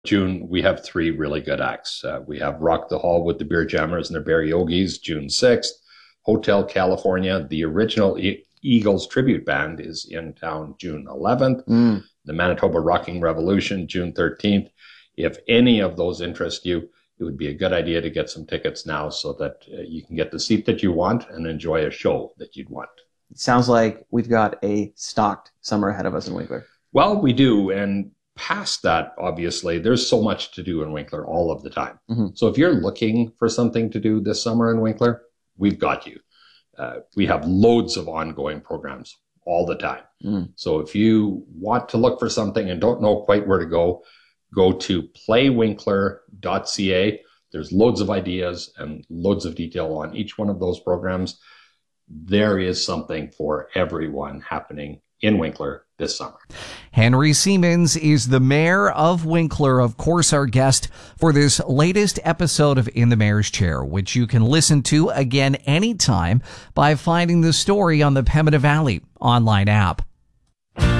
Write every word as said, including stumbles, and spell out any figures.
June, we have three really good acts. Uh, we have Rock the Hall with the Beer Jammers and their Barry Yogies, June sixth. Hotel California, the original e- Eagles tribute band, is in town June eleventh. Mm. The Manitoba Rocking Revolution, June thirteenth. If any of those interest you, it would be a good idea to get some tickets now so that uh, you can get the seat that you want and enjoy a show that you'd want. It sounds like we've got a stocked summer ahead of us in Winkler. Well, we do. And past that, obviously, there's so much to do in Winkler all of the time. Mm-hmm. So if you're looking for something to do this summer in Winkler, we've got you. Uh, we have loads of ongoing programs all the time. Mm. So if you want to look for something and don't know quite where to go, go to play winkler dot c a. There's loads of ideas and loads of detail on each one of those programs. There is something for everyone happening in Winkler this summer. Henry Siemens is the mayor of Winkler, of course, our guest for this latest episode of In the Mayor's Chair, which you can listen to again anytime by finding the story on the Pembina Valley online app.